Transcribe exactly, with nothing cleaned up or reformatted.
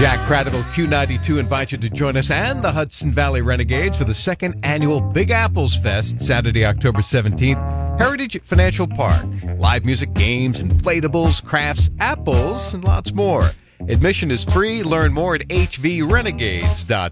Jack Cradle, Q ninety-two invites you to join us and the Hudson Valley Renegades for the second annual Big Apples Fest, Saturday, October seventeenth, Heritage Financial Park. Live music, games, inflatables, crafts, apples, and lots more. Admission is free. Learn more at h v renegades dot